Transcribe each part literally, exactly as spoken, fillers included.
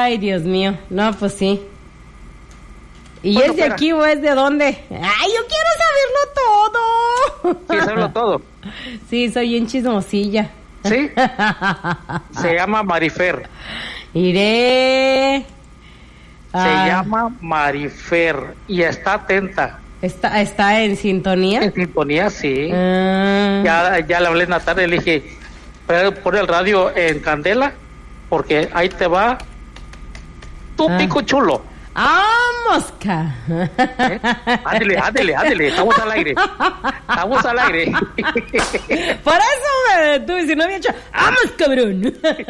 Ay, Dios mío. No, pues sí. ¿Y Bueno, es de espera. aquí o es de dónde? Ay, yo quiero saberlo todo. ¿Quieres saberlo todo? Sí, soy bien chismosilla. ¿Sí? Se llama Marifer. Iré. Se Ah, llama Marifer. Y está atenta. ¿Está, está en sintonía? En sintonía, sí. Ah. Ya, ya le hablé en la tarde, le dije, pon el radio en candela, porque ahí te va tu Ah. pico chulo. ¡Ah, mosca! ¿Eh? Ándele, ándele, ándele, estamos al aire. Estamos al aire. Por eso me tuve, si no había hecho ¡vamos, cabrón!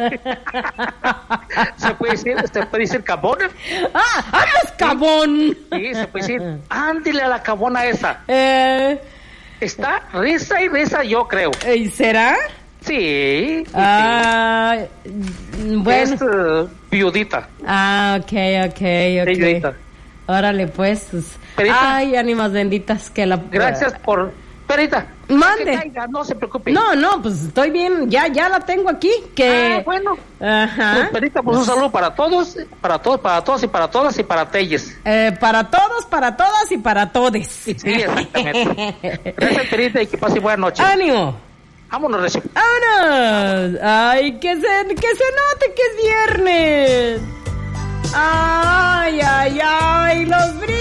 Se puede decir, se puede decir cabón. ¡Ah, vamos, cabón! Sí, se puede decir, ándele a la cabona esa. Eh, Está risa y risa, yo creo. ¿y será? Sí. Ah, bueno. Es uh, viudita. Ah, ok, ok, ok. Señorita. Órale, pues. pues. Perita. Ay, ánimas benditas que la... Gracias por... Perita. Mande. Que caiga, no se preocupe. No, no, pues estoy bien, ya, ya la tengo aquí, que... Ah, bueno. Ajá. Pues, Perita, pues un saludo para todos, para todos, para todos y para todas y para Telles. Eh, para todos, para todas y para todes. Sí, exactamente. Gracias, Perita, y que pase buena noche. ¡Ánimo! Vámonos, Recio. ¡Vámonos! ¡Ay, que se, que se note que es viernes! ¡Ay, ay, ay! ¡Los brillos!